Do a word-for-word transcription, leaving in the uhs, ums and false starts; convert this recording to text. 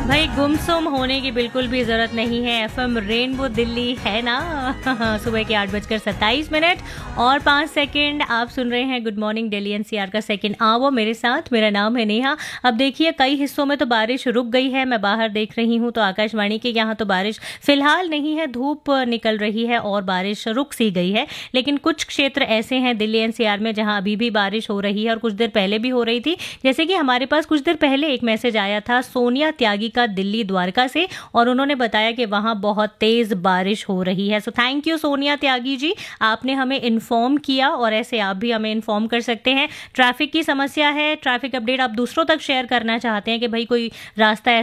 भाई गुमसुम होने की बिल्कुल भी जरूरत नहीं है। एफएम रेनबो दिल्ली है ना। सुबह के आठ बजकर सत्ताईस मिनट और पाँच सेकंड आप सुन रहे हैं गुड मॉर्निंग दिल्ली एनसीआर का सेकंड आवर मेरे साथ। मेरा नाम है नेहा। अब देखिए कई हिस्सों में तो बारिश रुक गई है। मैं बाहर देख रही हूँ तो आकाशवाणी के यहाँ तो बारिश फिलहाल नहीं है, धूप निकल रही है और बारिश रुक सी गई है। लेकिन कुछ क्षेत्र ऐसे हैं दिल्ली एनसीआर में जहाँ अभी भी बारिश हो रही है और कुछ देर पहले भी हो रही थी। जैसे कि हमारे पास कुछ देर पहले एक मैसेज आया था सोनिया त्यागी का दिल्ली द्वारका से और उन्होंने बताया कि वहां बहुत तेज बारिश हो रही है। So thank you Sonia Tyagi ji, आपने हमें इन्फॉर्म किया और ऐसे आप भी हमें इन्फॉर्म कर सकते हैं। ट्रैफिक की समस्या है, ट्रैफिक अपडेट आप दूसरों तक शेयर करना चाहते हैं कि भाई कोई रास्ता